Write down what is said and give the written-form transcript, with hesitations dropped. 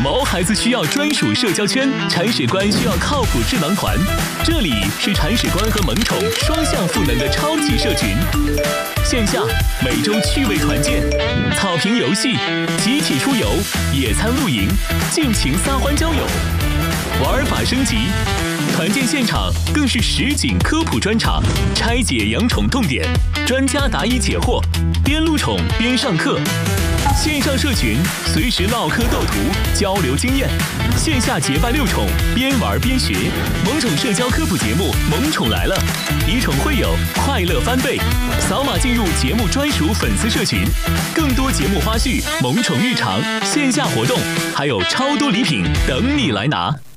毛孩子需要专属社交圈，铲屎官需要靠谱智囊团。这里是铲屎官和萌宠双向赋能的超级社群。线下每周趣味团建、草坪游戏、集体出游、野餐露营、尽情撒欢交友，玩法升级。团建现场更是实景科普专场，拆解养宠痛点，专家答疑解惑，边撸宠边上课。线上社群随时唠嗑斗图，交流经验；线下结伴遛宠，边玩边学。萌宠社交科普节目《萌宠来了》，以宠会友，快乐翻倍。扫码进入节目专属粉丝社群，更多节目花絮、萌宠日常、线下活动，还有超多礼品等你来拿。